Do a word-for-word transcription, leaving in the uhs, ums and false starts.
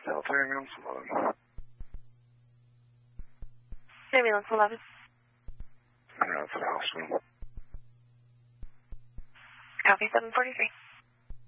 Delta Ambulance eleven. Ambulance eleven. I'm out to the hospital. Copy seven forty-three.